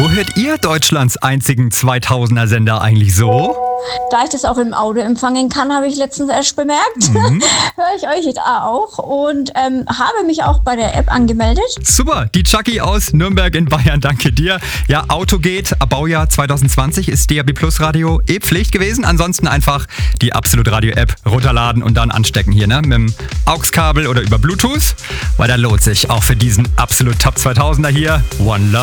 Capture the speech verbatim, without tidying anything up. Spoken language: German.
Wo hört ihr Deutschlands einzigen zweitausender-Sender eigentlich so? Da ich das auch im Audio empfangen kann, habe ich letztens erst bemerkt, mhm. höre ich euch da auch und ähm, habe mich auch bei der App angemeldet. Super, die Chucky aus Nürnberg in Bayern, danke dir. Ja, Auto geht, Baujahr zwanzig zwanzig ist D A B Plus Radio eh Pflicht gewesen. Ansonsten einfach die Absolut Radio App runterladen und dann anstecken hier, ne? Mit dem A U X-Kabel oder über Bluetooth, weil da lohnt sich auch für diesen Absolut Top zweitausender hier. One Love.